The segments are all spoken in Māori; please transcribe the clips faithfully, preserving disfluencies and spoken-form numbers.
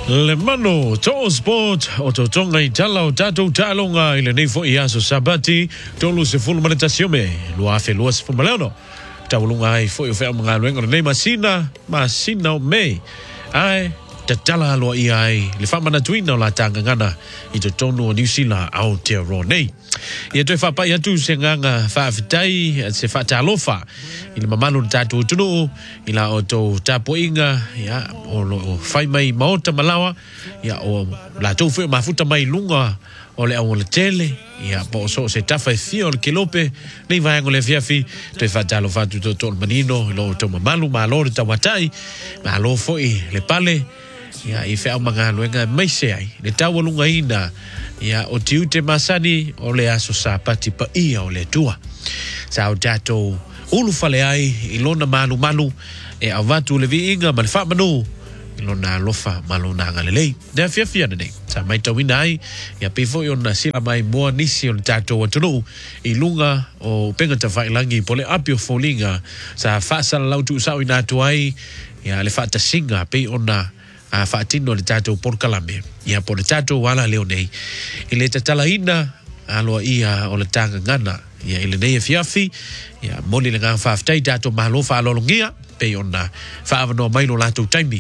Le mano to sport o to tonga i tala o tatou talonga i le nei fo i aso sabati tolu se fulu manetasiome lua fe lua se fumaleono taulunga ai fo i o fea mga luenga le nei masina masina o mei ai tatala aloa i ai le whamana tuina o la tanga ngana i to tonu o New Zealand Aotearoa ia toi whapai atu se nganga whaafitai se whaatalofa i le mamanu na tātou tunu i la o tō tāpo inga ia o lo whai mai maota malawa ia o la tō whi mafuta mai lunga o le au le tele ia po so se tafa e fia o le kilope nei vaengo le fiafi toi whaatalofa tu tō tō manino i lo tō mamalu ma lo le tawatai ma lo foi le pale ia i whea mga luenga mai se ai le tawalunga ina ia o tiu te masani o le aso sa pati pa ia o le tua sa o tato ulu fale ai i lona manu manu e avatu le vi inga ma le wha manu i lona lofa malu na ngalelei nea fia fia nei sa mai tawina ai ia pifo i ona sila mai mua nisi o le tato o tunu i lunga o penga ta whailangi po le api o folinga sa whaasala lautu usau i natu ai ia le whaata singa pe ona a uh, faatino le tatou porkalame ia po le tatou wala leo nei i le tatalaina aloa ia o le tanga ngana ia i le nei e fiafi ia moli le ngā whaaftai tatou mahalofa alolongia pe ona whaavanoa mailo latou taimi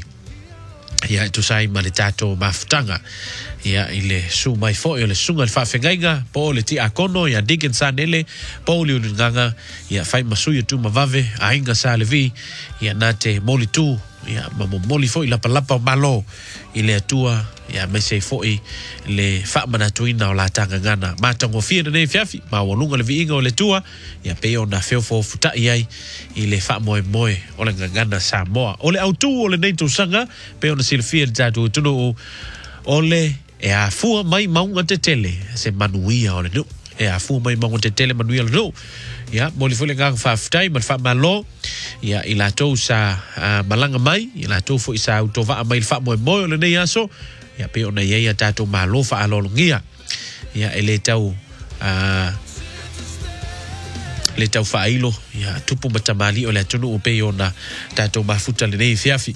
ia tu sai ma le tatou mafutanga ia i le su mai fo i le sunga le whaafengainga po le ti akono ia digen sa nele po le uninganga ia whai masui tu mavave a inga sa le vi ia nate moli tu ia mamo moli fo i lapa lapa malo i le atua ia mese fo i le whaamana tuina o la tanga ngana matango fia nei fiafi ma walunga le viinga o le tua ia peo na feo fo futai ai i le whaamoe moe o le ngana Samoa o le autu o le neito sanga peo na silfia le tatu tunu o le e a fua mai maunga te tele se manuia o le nu e a fua mai maunga te tele manuia o le nu ia moli fo le nganga whaafutai ma le whaamalo ia i la tau sa uh, malanga mai i la tau fo i sa autova mai le whaamoe moe o le nei aso ia pe ona ia ia tātou mahalofa alolongia ia e le tau uh, le tau whailo ia tupu matamali o le atunu o pe ona tātou mafuta le nei fiafi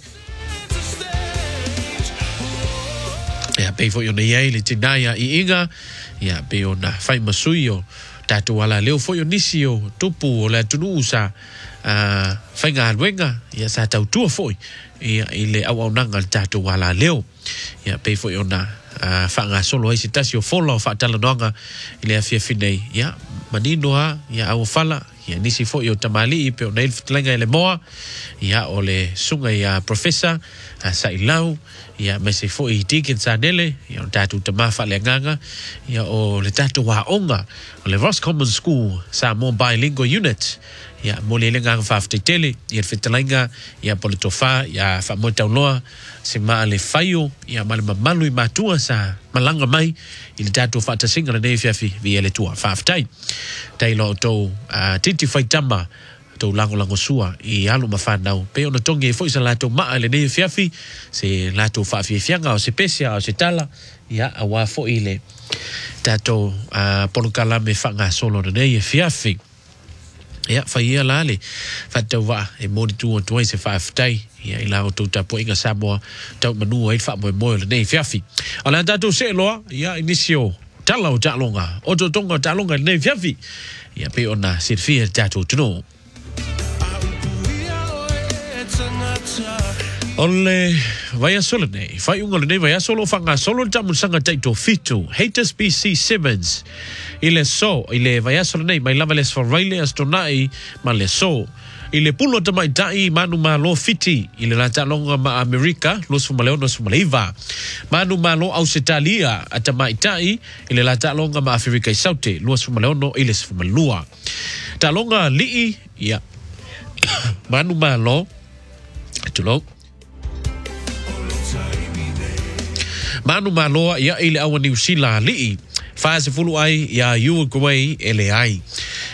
ia pe fo i ona ia le tinaia i inga ia pe ona whai masui o tātou ala leo fo i o nisi o tupu o le atunu sa uh, whai ngā luenga ia sa tau tua fo ia i le au au nanga tātou ala leo ia pe fo i ona uh, whanga solo ai si tasi o fola o whaatala noanga i le afia finei ia maninoa ia au whala ia nisi fo i o tamali i pe o neil fitilenga i le moa ia o le sunga i a professor uh, sa i lau ia mese fo i tiken sa nele ia o tātou tamafa le nganga ia o le tātou waonga o le Ross Common School sa mo bilingual unit ia mo le le nganga whaafitetele ia fitilenga ia po le tofa ia whaamoi tauloa se maa le whaio ia ma le mamalu i matua sa malanga mai i le tātou whaatasinga le nei fiafi vi ele tua whaafitai tailo o tau uh, titi whaitama tau lango lango sua i alu mawhanau pe ona tongi e fo isa lato maa le nei fiafi se lato whaafi fianga o se pesia o se tala ia awa fo i le tātou uh, polokalame whanga solo le nei fiafi ia whaia lale whatau wa e mori tu o tuai se whaafitai ia i lao tau tapo inga Samoa tau manua i whaamoe moe le nei fiafi ala tātou se loa ia inisio tala o talonga o to tonga talonga le nei fiafi ia pe ona sirfia tātou tuno ole vaya solo nei fai unga le nei vaya solo fanga solo tamu sanga taito fitu haters B C Simmons ile so ile vaya solo nei mai lava les for Riley astonai ma le so ile pulo tamai tai manu ma lo fiti ile la talonga ma America los fumaleo nos fumaleva manu ma lo Australia atamai tai ile la talonga ma Africa Saute los fumaleo no ile fumalua talonga li ya manu ma lo tulo manu maloa ia ile awa New Zealand lii fase fulu ai ia Uruguay ele ai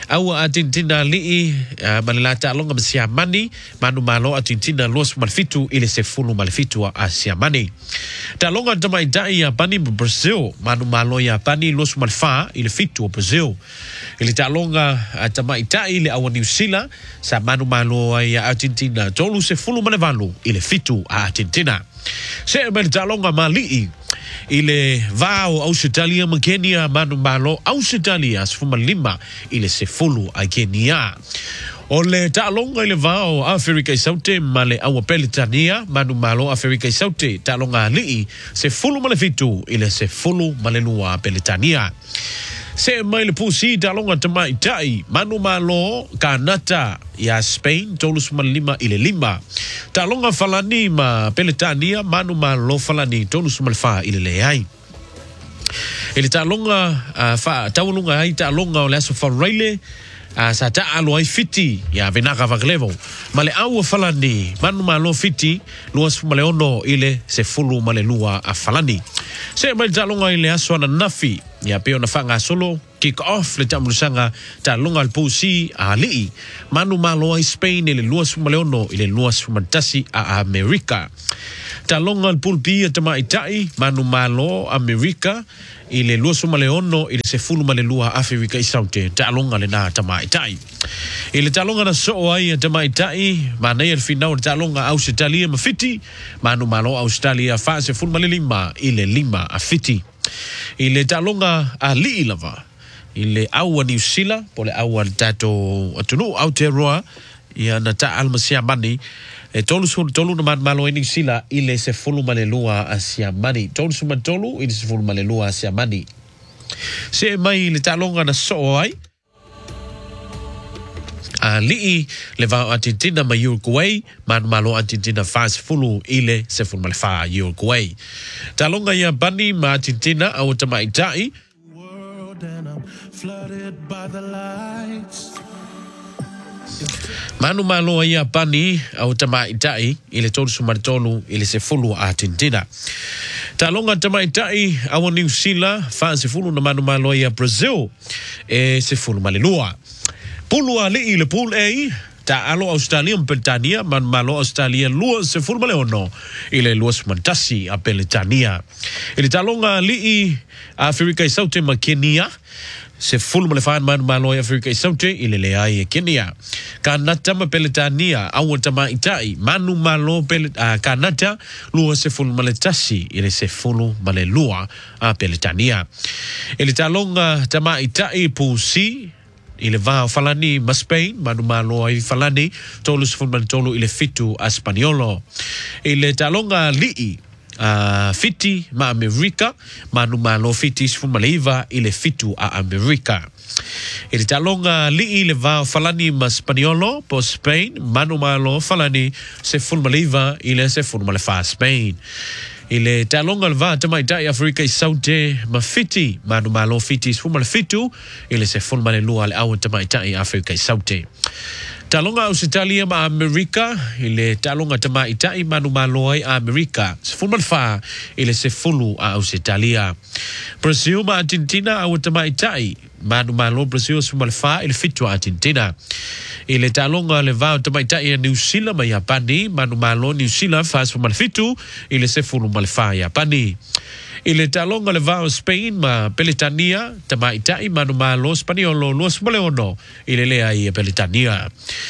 Awa Argentina li uh, manilata alonga msiamani manu malo Argentina los malfitu ile sefulu malfitu a siamani. Talonga tama idai ya pani Brazil manu malo ya pani los malfa ile fitu Brazil. Ile talonga tama idai ile awa New Zealand sa manu malo ya Argentina tolu sefulu malevalo ile fitu a Argentina. Se mel talonga mali ile vao Australia Kenya manu malo Australia sfuma lima ile sefulu a Kenya. Ole talonga ile vao Afrika Saute male awa Pelitania manu malo Afrika Saute talonga li sefulu malefitu ile sefulu malelua Pelitania. Se maile pusi talonga tama itai manu malo Kanata ya Spain tolus malima ile lima. Talonga falani ma Pelitania manu malo falani tolus malfa ile leai. Ile talonga uh, fa talonga ai talonga ole aso faraile uh, sa ta alo ai fiti ya venaka vaklevo male au falani manu malo fiti luas maleono ile se fulu male lua a falani. Se mai talonga ile aso na nafi ya peo na fanga solo kick off le tamulusanga talonga al pusi ali manu malo ai Spain ile luas maleono ile luas mantasi a America. Talonga al pulpi tama itai manu malo America ile luas maleono ile se fulu male lua Afrika Saute talonga le na tama itai. Ile talonga na so ai tama itai mana il final talonga Australia mafiti manu malo Australia fa se fulu male lima ile lima afiti. Ile talonga ali lava ile awa New Zealand pole awa tato atunu Aotearoa ya na ta almasia mani e tolu sun tolu na man malo New Zealand ile se fulu malelua asia mani tolu sun tolu ile se fulu malelua asia mani se mai ile talonga na so ai ali le va Argentina ma Uruguay man malo Argentina fast fulu ile se fulu malfa Uruguay. Talonga ya bani ma Argentina au tama itai flooded by the lights. Manu malo ya pani au tama itai ile tolu sumartolu ile se fulu Argentina. Talonga tama itai au New Zealand fa se fulu na manu malo ya Brazil e se fulu malelua. Pulu ali ile pool A ta alo Australia Pelitania man malo Australia lua se fulu maleono ile luas mantasi a Pelitania. Ile talonga li Afrika Saute ma Kenya se fulu malefan man malo Afrika Saute ile leai Kenya. Kanata ma Pelitania au tama itai manu malo pel uh, Kanata lua se fulu maletasi ile se fulu malelua a Pelitania. Ile talonga tama itai pusi ile va falani ma Spain manu malo ai falani tolu se fulu tolu ile fitu a Spaniolo. Ile talonga li Uh, fiti ma Amerika manu malo fiti sfumaliva ile fitu a Amerika. Ile talonga li ile va falani ma Spaniolo po Spain manu malo falani se fulmaliva ile se fulmalifa Spain. Ile talonga va tama itai Afrika Saute ma fiti manu malo fiti sfumalifitu ile se fulmalelua al au tama itai Afrika Saute. Talonga Australia ma Amerika ile talonga tama itai manu malo ai Amerika sefulu fa ile sefulu a Australia. Brazil ma Argentina au tama itai manu malo Brazil sefulu fa ile fitu Argentina. Ile talonga le va tama itai New Zealand ma Japani manu malo New Zealand fa sefulu fitu ile sefulu fa Japani. Ile talonga le va Spain ma Pelitania tama itai manu malo Spaniolo los maleono ile le ai Pelitania.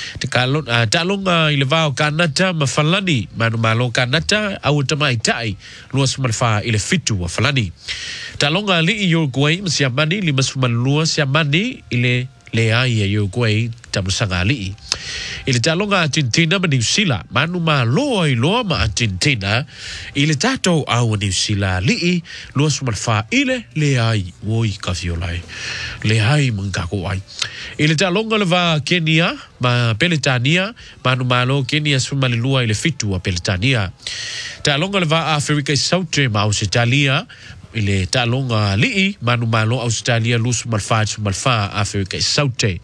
Uh, talonga ile va Kanata ma falani manu malo Kanata au tama itai luas malfa ile fitu wa falani. Talonga li Uruguay msiamani lima sumalua siamani ile le ai Uruguay tamusanga li. Ile talonga Argentina ma New Zealand manu malo ai loa ma Argentina ile tato au New Zealand li luas malfa ile le ai woi kafiolai le ai mangako ai. Ile talonga le va Kenya ma Pelitania manu malo Kenya sumalilua ile fitu wa Pelitania. Talonga le va Afrika Saute ma Australia ile talonga li manu malo Australia lus malfa malfa Afrika Saute.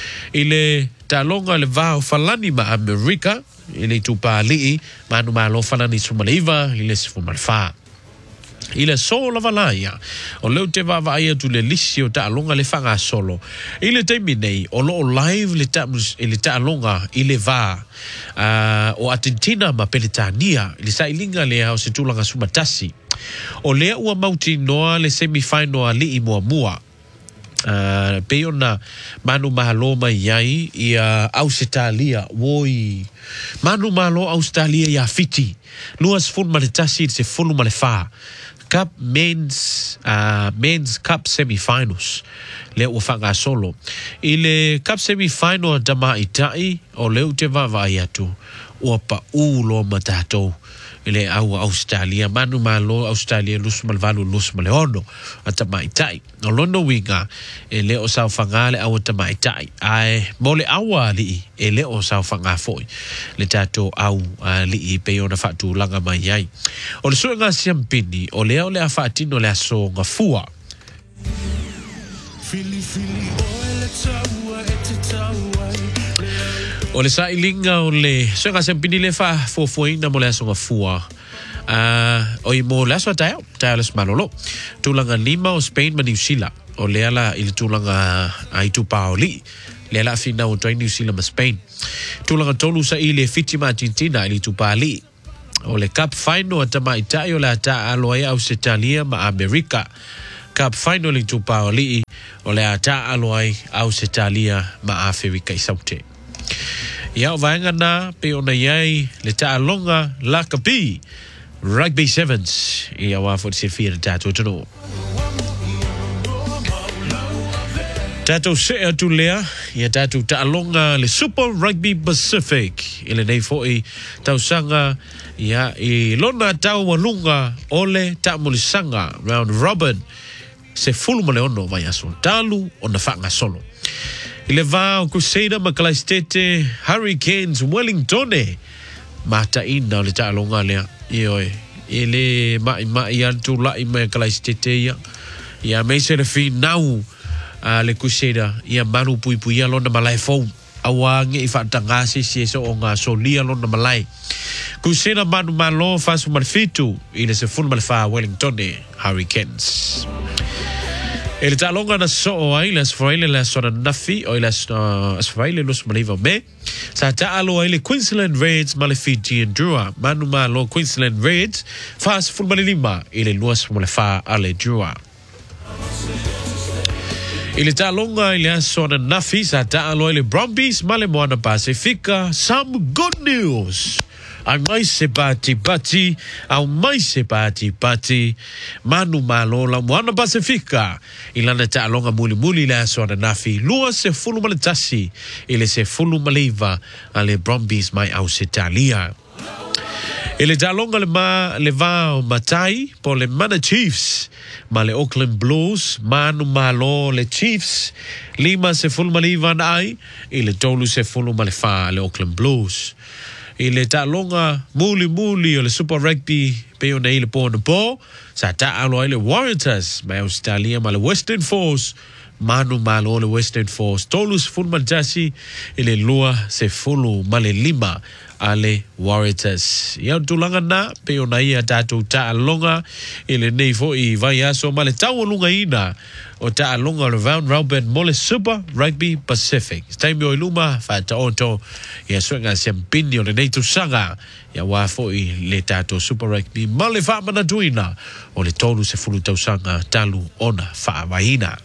Ile talonga le va falani ma Amerika ile tupa li manu malo falani sumaliva ile sifu malfa. ile solo valaia o leu te va vai tu le lisi o ta longa le fanga solo ile te minei o lo live le ta ile ta longa ile va uh, o Argentina ma Peletania ile sa ilinga le au se tulanga sumatasi o le ua mauti noa le semifinal ali i mua mua Uh, peona manu mahalo mai yai ia Australia woi manu mahalo Australia ia fiti luas fun maletasi se fulu malefa Cup men's uh, men's cup semi-finals le ua whanga solo i le cup semi-final dama itai o leu te vavai atu ua pa ulo matatou ile au Australia manu malo Australia lus malvalu lus maleono ata mai tai no lono winga ele o sa fangale au ata mai tai ai mole awa li ele o sa fanga foi le tato au li pe ona fatu langa mai ai o le suenga siampini o le o le afatino le aso nga fua fili fili o le taua e te taua o le sa ilinga o le suenga siampini le fa fofoina mo le aso nga fua uh, o i mo le aso atao tao les malolo tulanga lima o Spain ma New Zealand o le ala ili tulanga ai tu paoli le ala fina o toi New Zealand ma Spain tulanga tolu sa ili fiti ma Argentina ili tu paoli o le cup final atama itai o le ata aloai Australia ma Amerika cup final ili tu paoli o le ata aloai Australia ma Afrika i saute ia o vaenga na pe ona iai le ta longa la kapi rugby sevens ia wa fo se fia tato tono tato se atu lea ia tato ta longa le Super Rugby Pacific ile nei fo i tausanga ia i lona tau walunga ole ta mulisanga round robin se fulu male ono vai aso talu ona fanga solo ile va o Crusader ma Calaistete Hurricanes Wellington mata ina le ta longa lea ioi ile ma ma ia tu la i ma Calaistete ia ia me se le fi nau a le Crusader ia manu pui pui ia lona malai fo awange i fatanga si si so nga solia lona malai Crusader manu malo fasu malfitu ile se fun malfa Wellington Hurricanes ele ta longa na so o ai las fraile las sona nafi o las as fraile los maliva me sa ta alo ai le Queensland Reds malefiti Drua manu malo Queensland Reds fast full malima ile luas malefa ale Drua ile ta longa ile sona nafi sa ta alo ile Brumbies male moana Pacifica some good news ai mai se pati pati au mai se pati pati manu malo la moana Pacifica ilana ta longa muli muli la sona nafi lua se fulu maletasi ile se fulu maliva ale Brumbies mai Australia ile ta longa le ma le va o matai po le Mana Chiefs ma le Auckland Blues manu malo le Chiefs lima se fulu maliva ai ile tolu se fulu malefa le Auckland Blues ile ta longa muli muli o le Super Rugby pe ona ile po na po sa ta alo ile Warriors ma Australia ma le Western Force manu malo le Western Force tolus fulu manjasi ile lua se fulu male lima ale Warriors ia tulanga na pe ona ia tatu ta longa ile nei fo i vai aso male tau lunga ina o ta longa round robin mole Super Rugby Pacific time yo luma fa ta onto ia swinga sempini o le nei tu sanga ia wa fo i le tatu Super Rugby male fa mana tuina o le tolu se fulu tau sanga talu ona fa vaina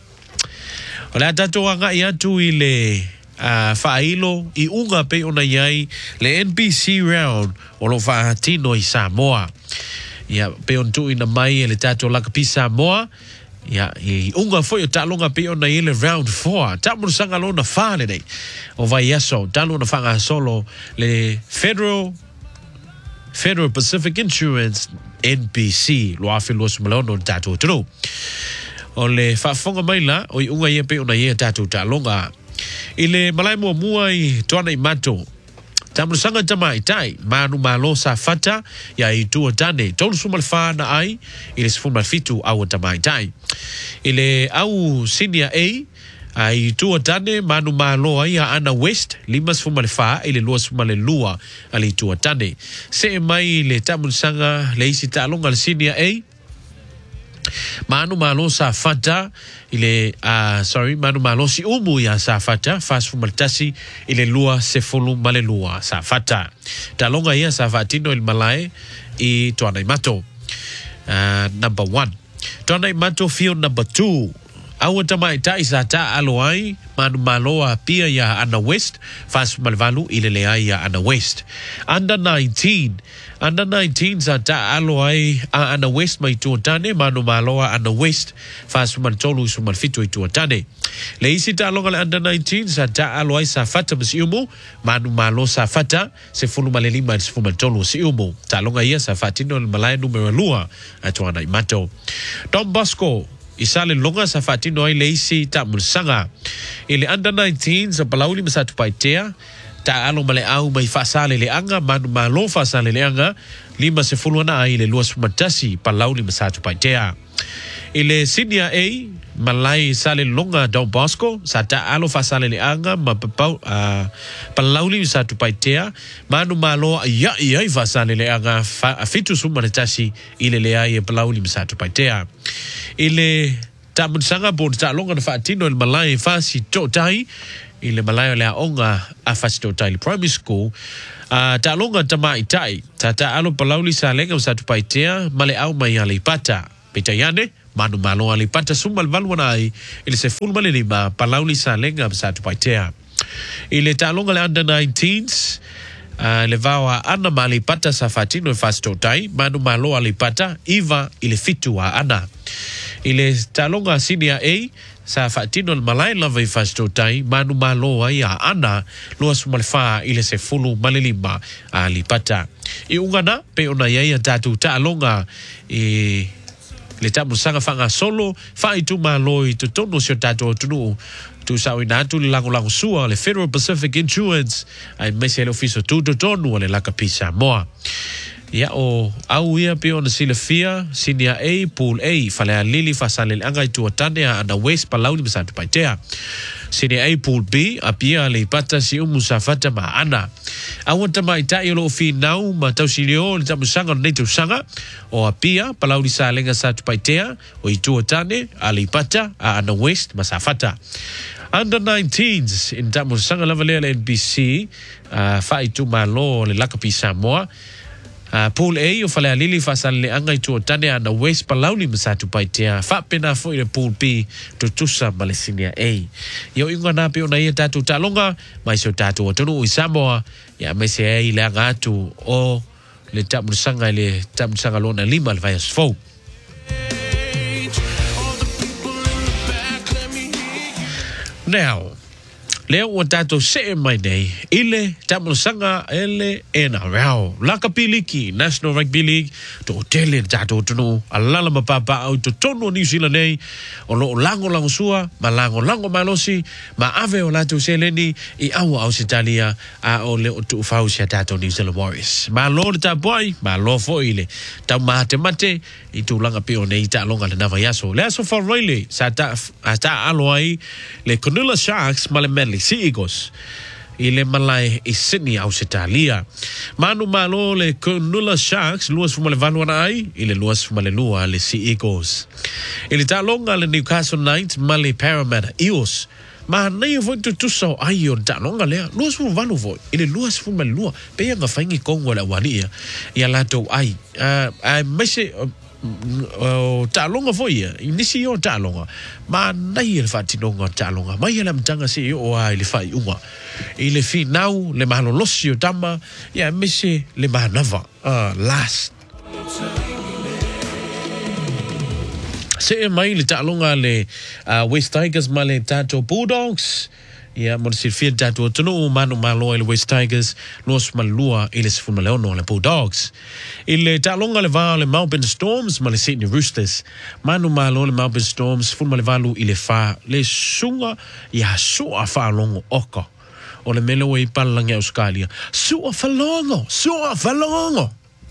o le tatu anga ia tu ile Uh, failo i unga pe ona yai le N B C round o lo fahatino i Samoa ia pe on tu ina mai le tato laka pi Samoa ia i unga foi o talonga pe ona i le round four tamu sanga lona fane nei o vai aso talo na fanga solo le Federal Federal Pacific Insurance N B C lo afi lo smalono tato tro o le fa fonga mai la o i unga ia pe ona ia tato talonga ile malai mo muai tona i mato tamu sanga tama itai manu malo sa fata ya i tu tane tolu sumal fa na ai ile sfuma fitu au tama itai ile au senior A ai tu tane manu malo ai ana west limas fuma fa ile luas fuma le lua ali tu tane se mai le tamu sanga le isi talonga senior A Manu malo sa fata ile uh, sorry manu malo si umu ya sa fata fast fumaltasi ile lua se fulu male lua sa fata. Talonga ia sa fatino il malai i tuanai mato. Uh, number one. Tuanai mato field number two. Awa tamai ta isa ta aloai manu maloa pia ya ana west fast malvalu ile lea ya ana west. Under nineteen. Under nineteen sa ta aloai a ana west mai tuotane manu maloa ana west fast mantolu sumal fitu tuotane. Le isi ta alonga le under nineteen sa ta aloai sa fata mas iumu manu malo sa fata se fulu malelima se fulu mantolu si iumu. Ta alonga ia sa fatino le malaya numero lua atuana imato. Don Bosco isale longa sa fatino ai leisi ta mulsanga ile under nineteen sa palauli masatu paitea ta alo male au mai fasale le anga manu malo fasale le anga lima se fulwana ai le luas matasi palauli masatu paitea ile senior A malai sale longa Don Bosco sa ta alo fasale le anga ma pau uh, palauli masatu paitea manu malo ya ya fasale le anga fitu sumatasi ile le ai palauli masatu paitea ile tamun sanga bon ta longa fa tino il malai fasi totai ile malai le onga a fasi totai primary school uh, ta longa tama itai ta ta alo palauli sa lenga sa tu paitea male au mai ale pata petayane manu malo ale pata sumal valwanai ile se full male lima palauli sa lenga sa tu paitea ile ta longa le under nineteens Uh, le vawa ana mali pata sa fatino e fasto tai manu malo ali pata iva ile fitu wa ana ile talonga senior A sa fatino malai lava e fasto tai manu malo ya ana luas malfa ile se fulu malilima ali pata i ungana pe ona ya tatu talonga e le tamu sanga fanga solo fa itu malo i tono sio tatu tunu tu sawi na tu lango lango sua le Federal Pacific Insurance ai mese le ofiso tu to tonu le laka pisa moa ya o au ia pe on sile fia senior A pool A fale lili fasale anga tu atane ana west palauli msatu paitea senior A pool B apia le pata si umusafata ma ana awanta mai tai lo fi nau ma tau silio le tamu sanga ne tu sanga o apia palauli sa lenga sa tu paitea o itu atane ali pata ana west masafata. Under nineteens in tamu sanga lavale N B C uh, fai tu malo le lakapi Samoa uh, pool A o fale alili fasal le anga itu otane ana west palauli masatu paitea fa pena fo ile pool B to tusa malesinia A yo inga na pe ona ia tatu talonga mai so tatu otonu i Samoa ya mese ai le anga atu o le tamu sanga le tamu sanga lona lima le vai fo. Now, leo o tato se mai nei, ile tamu sanga ele ena rao. Laka piliki, National Rugby League, to tele tato tunu, alala mapapa au to tono New Zealand nei, o lo lango lango sua, ma lango lango malosi, ma ave o lato se leni, i awa au Italia, a o le o tu ufau se tato New Zealand Warriors. Ma lo de tapuai, ma lo fo ile, tau mate mate, i tu langa pio nei ta longa le nava yaso. Le aso fa roile, sa ta, ta aloai, le Cronulla Sharks, ma le Manly Sea Eagles. Ile malai i Sydney au Italia. Manu malo le Cronulla Sharks, luas fumale valuana ai, ile luas fumale lua le Sea Eagles. Ile ta longa le Newcastle Knights, ma le Parramatta Eels. Ma nei voi tu tu so ai o ta longa le luas fu valu voi ile luas fu mal lua pe nga fangi kongo la wania ya lato ai uh, ai mese o ta longa foi inisi o ta longa ma nei le fati longa ta longa mai le mtanga si o ai le fai uma ile fi nau le malo losio tama ya mese le manava uh, last se mai le talonga le uh, West Tigers ma le Tato Bulldogs ia mo se fia Tato tonu manu malo le West Tigers los malua ile se fuma leono le Bulldogs ile talonga le va le Melbourne Storms ma le Sydney Roosters manu malo le Melbourne Storms fuma le valu ile fa le sunga ia sua fa longo oka o le melo e palange Australia sua fa longo sua fa longo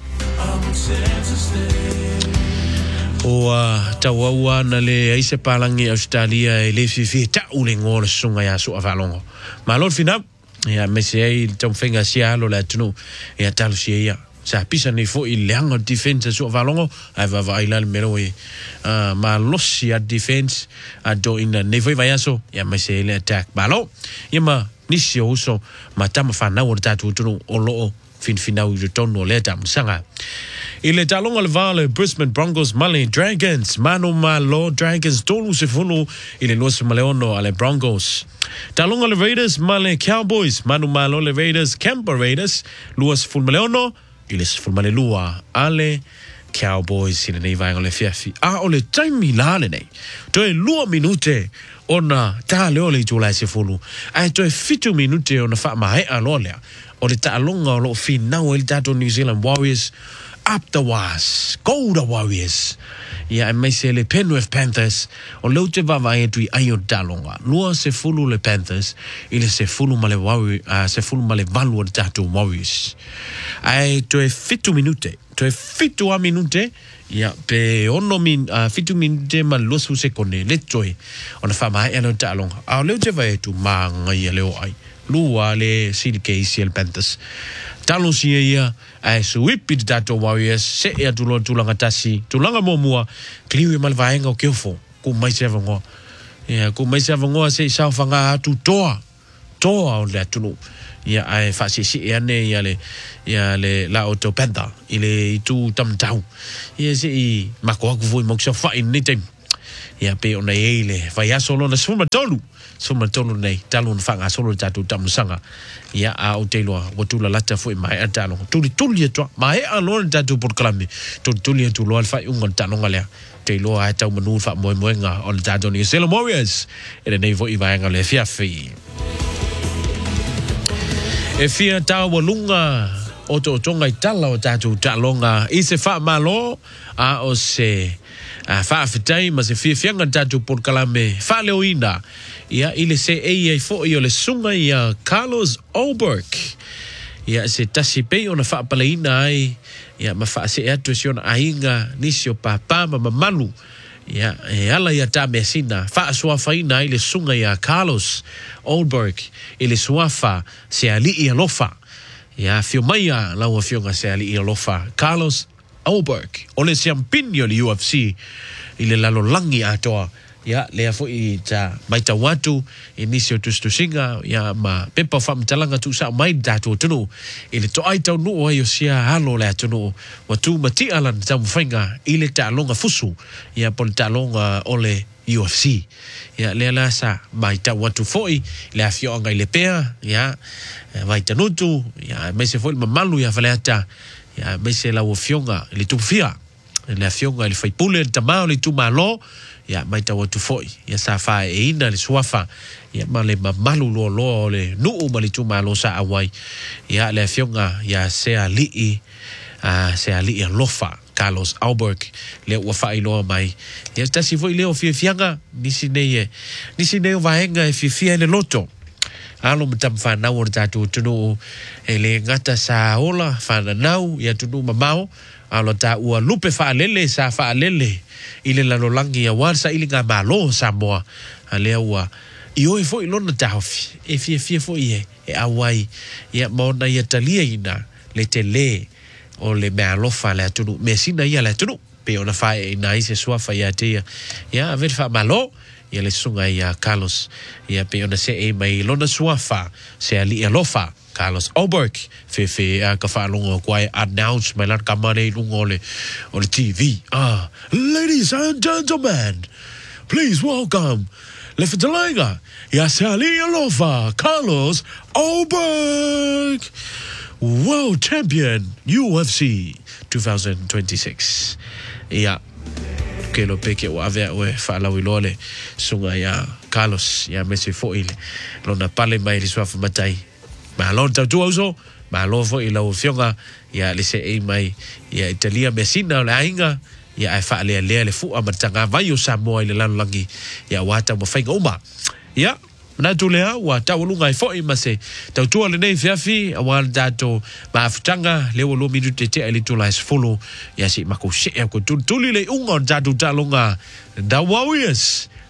o uh, tawaua na le aise palangi Australia e le fifi ta ule ngore sunga ya so avalongo ma lor fina ya mese ai tau fenga sia lo la tunu ya talu sia sa pisa ni fo i leanga defense so valongo ai va va ila mero e ma losi a defense a do ina ne foi vai aso ya ma se le attack balo ya ma ni si oso ma tama fa na wor tatu tu o lo fin finau je tono le tam sanga ile talonga le vale Brisbane Broncos Mali Dragons mano malo Dragons tonu se funu ile los maleono ale Broncos talonga le Raiders Mali Cowboys mano malo le Raiders Canberra Raiders luas fun maleono ile se fun male lua ale Cowboys ile nei vai ole fiafi a ole time lale nei to e lua minute ona ta le ole jula se fulu ai to e fitu minute ona fa mai alolea ole ta longa lo finau el tato New Zealand Warriors up the was go the Warriors ya yeah, mai se le Penrith Panthers o lo te va vai tu ayo dalonga lua se fulu le Panthers ile se fulu male Warriors uh, se fulu male valu tato Warriors ai to e fitu minute to e fitu a minute ya pe ono min uh, fitu minute ma lo su se kone le toi ona fa mai eno dalonga a lo te vai tu manga ya le ai lua le silke isi el Panthers talo si ia ai suipi dato Warriors se ia tulo tulanga tasi tulanga momua kliwe malvaenga o keofo ku mai se vango ia ku mai se vango se sa fanga tu toa toa o le tulu ia ai fa si si ia ne ia le ia le la auto panda ile tu tam tau ia se i mako ku voi mo se fa in ni tem ia pe ona ele vai a solo na suma tolu suma tolu nei talun fanga solo tatu tamusanga ia a otelo wotula lata foi mai atalo tuli tuli to mai alon tatu por klami tuli tuli tu lo alfa un tano ngale te lo a tau manu fa mo mo nga on tatu ni Selo Warriors ele nei vo i vai ngale fia fi e fia tau lunga oto tonga itala o tatu talonga i se fa malo a o se a fa fitai ma se fia fianga tatu por kalame fa leoina ia ile se e fo i le sunga ia Carlos Oberg ia se tasi pe ona fa palaina ai ia ma fa se atu si ona ainga nisio papa ma malu ia e ala ia ta mesina fa sua faina ile sunga ia Carlos Oberg ile suafa se ali ia lofa ia fio maia la o fio nga se ali ia lofa Carlos Oberg ole championio le U F C ile lalo langi atoa ya le fo i ta mai ta watu inisio tu singa ya ma pepa fam talanga tu sa mai datu tunu ile to ai tau no yo sia halo le tunu watu mati alan tam finga ile ta longa fusu ya pol ta longa ole U F C ya le la sa mai ta watu foi le afio anga ile pea ya vai ta nutu ya me se foi malu ya valeta ya me se la ofionga le tu fia le afionga ile fai pule tamao le tu malo ya mai ta watu foi ya sa fa e ina le suafa ya male mamalu lo lo le nu mali tu malo sa awai ya le fionga ya se ali a se ali lofa Carlos Oberg le wa fa ilo mai ya ta si foi le o fianga ni sineye ni sineye vaenga e fifia le loto alo mtam fa na wor tatu tunu ele ngata sa ola fa na nau ya tunu mamao alo ta ua lupe fa lele sa fa lele ile la lolangi ya warsa ile nga malo sa moa ale ua io e foi lona taofi e fie fie foi e e awai ya mona ya talia ina le tele o le malo fa la tunu mesina ya la tunu pe ona fa e na ise sua fa ya te ya ver fa malo ya le sunga ya Carlos ya pe ona se e mai lona sua fa se ali alofa Carlos Oberg fe fe a ka fa longo kwai announce mai lan kamare lungo le on the T V ah ladies and gentlemen please welcome le fitalenga ya se ali alofa Carlos Oberg world champion U F C twenty twenty-six ya que lo peke o ave o fa la wilole sunga ya Carlos ya mesi fo ile lo na pale mai li swa matai ma lo ta tu oso ma lo fo ile o fionga ya le se e mai ya Italia mesina la inga ya fa le le le fu amatanga vai o Samoa ile lan langi ya wata mo fainga uma ya na tulea wa tawulunga i fo i mase tau tua le nei fiafi awal dato maafutanga lewo lo minute te ele tula is follow ya si mako se ko tuli le unga dato talonga da Warriors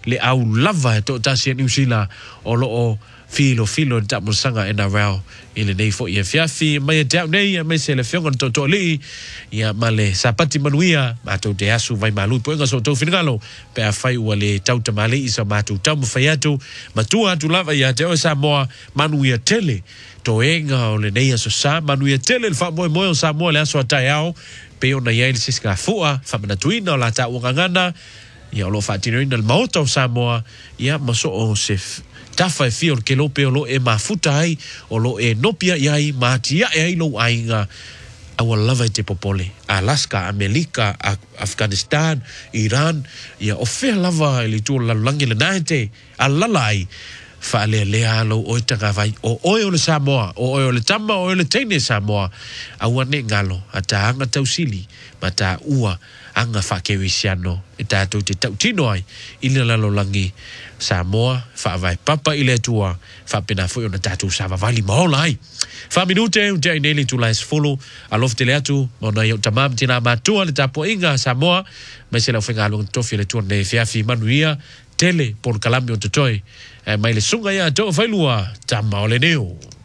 le au lava to tasia New Zealand o lo o filo filo ta musanga N R L ile nei fo ia fiafi mai te nei mai se le fionga to to li ia male sapati manuia ma to te asu vai malu poenga so to finalo pe a fai ua le tau tamale isa ma tu tamu fai atu ma tua tu lava ia te o Samoa manuia tele to enga o le nei aso sa manuia tele le fa moe moe o Samoa le aso atai au pe ona ia il siska fua fa mana tuina o la ta ungangana ia lo fa tino ina le maota o Samoa ia maso o se tafa e fio ke lope o lo e mafuta ai o lo e nopia iai maatia e ai lo ainga awa lava te popole Alaska, Amerika, Afghanistan, Iran ia o fea lava e li tu la langi le naete a lalai fa le le alo o tanga vai o oe o le Samoa o oe o le tama o le teine Samoa awa ne ngalo ata anga tausili mata ua anga fa ke wisiano e tato te tau tino ai ili lalo langi Samoa fa vai papa ile tua fa pena foi ona tatu sa vali maola ai fa minute un te neli tu lais follow alof te leatu mona yo tamam tina matua le tapo inga Samoa mai se la fenga lo tofi le tourne fiafi manuia tele por calambio totoy mai le sunga ya to failua tama ole neo